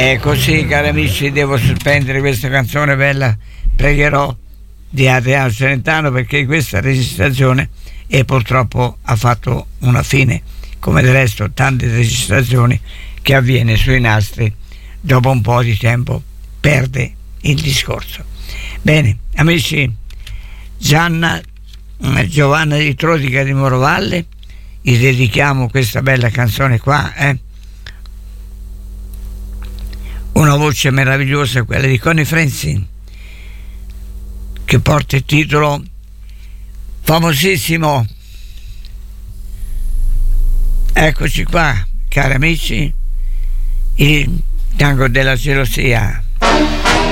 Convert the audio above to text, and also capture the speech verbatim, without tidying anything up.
E così, cari amici, devo sospendere questa canzone bella. Pregherò di Adriano Celentano, perché questa registrazione e purtroppo ha fatto una fine, come del resto tante registrazioni che avviene sui nastri, dopo un po' di tempo perde il discorso. Bene, amici, Gianna Giovanna di Trodica di Morovalle, gli dedichiamo questa bella canzone qua, eh? Una voce meravigliosa, quella di Connie Francis, che porta il titolo famosissimo. Eccoci qua, cari amici, il tango della gelosia.